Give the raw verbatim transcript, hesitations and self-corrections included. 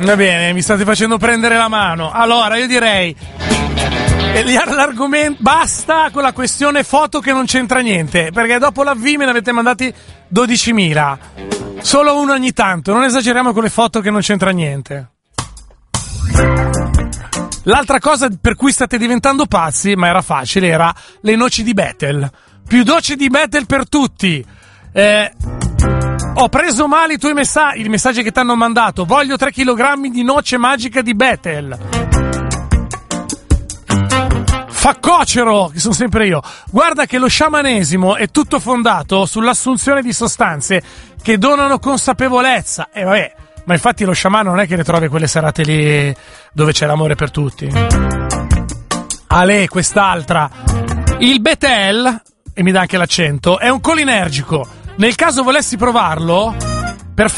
Va bene, mi state facendo prendere la mano. Allora, io direi l'argomento, basta con la questione foto che non c'entra niente, perché dopo l'A V me ne avete mandati dodicimila. Solo uno ogni tanto, non esageriamo con le foto che non c'entra niente. L'altra cosa per cui state diventando pazzi, ma era facile, era le noci di Bethel. Più noci di Bethel per tutti. Eh, ho preso male i tuoi messaggi, i messaggi che ti hanno mandato. Voglio tre chilogrammi di noce magica di Bethel. Faccocero, che sono sempre io. Guarda che lo sciamanesimo è tutto fondato sull'assunzione di sostanze che donano consapevolezza. E eh, vabbè, ma infatti lo sciamano non è che le trovi quelle serate lì dove c'è l'amore per tutti. Ale, quest'altra. Il Bethel, e mi dà anche l'accento, è un colinergico. Nel caso volessi provarlo,